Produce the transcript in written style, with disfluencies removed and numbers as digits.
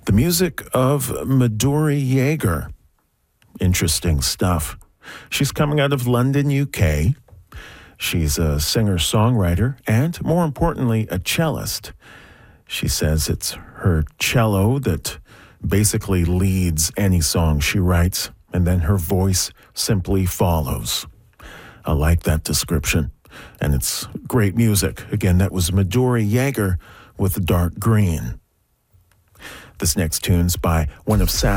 The music of Midori Jaeger. Interesting stuff. She's coming out of London, UK. She's a singer-songwriter and, more importantly, a cellist. She says it's her cello that basically leads any song she writes, and then her voice simply follows. I like that description, and it's great music. Again, that was Midori Jaeger with Dark Green. This next tune's by one of